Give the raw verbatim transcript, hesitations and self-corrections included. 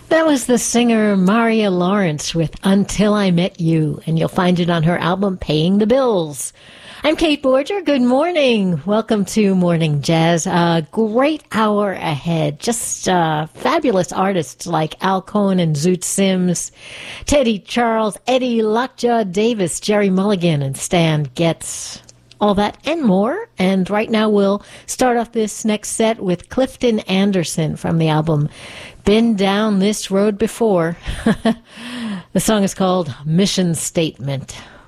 That was the singer Maria Lawrence with Until I Met You, and you'll find it on her album Paying the Bills. I'm Kate Borger. Good morning. Welcome to Morning Jazz. A great hour ahead. Just uh, fabulous artists like Al Cohn and Zoot Sims, Teddy Charles, Eddie Lockjaw Davis, Jerry Mulligan, and Stan Getz. All that and more. And right now we'll start off this next set with Clifton Anderson from the album Been Down This Road Before. The song is called Mission Statement.